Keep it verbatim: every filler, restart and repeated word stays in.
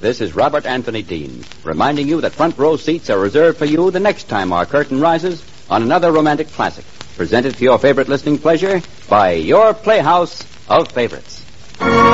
this is Robert Anthony Dean, reminding you that front row seats are reserved for you the next time our curtain rises on another romantic classic, presented to your favorite listening pleasure by your Playhouse of Favorites.